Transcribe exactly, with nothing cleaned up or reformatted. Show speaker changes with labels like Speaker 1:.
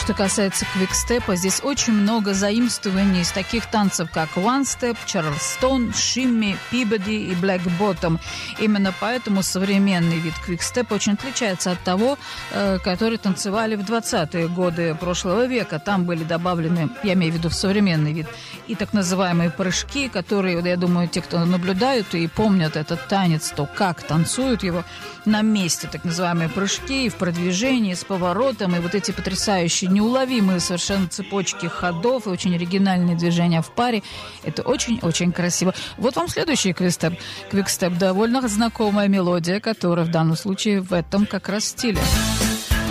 Speaker 1: Что касается квикстепа, здесь очень много заимствований из таких танцев, как one-step, чарльстон, шимми, пибоди и black bottom. Именно поэтому современный вид квикстепа очень отличается от того, который танцевали в двадцатые годы прошлого века. Там были добавлены, я имею в виду в современный вид, и так называемые прыжки, которые, я думаю, те, кто наблюдают и помнят этот танец, то как танцуют его на месте, так называемые прыжки и в продвижении, с поворотом, и вот эти потрясающие, неуловимые совершенно цепочки ходов и очень оригинальные движения в паре. Это очень-очень красиво. Вот вам следующий квикстеп. Квикстеп — довольно знакомая мелодия, которая в данном случае в этом как раз стиле.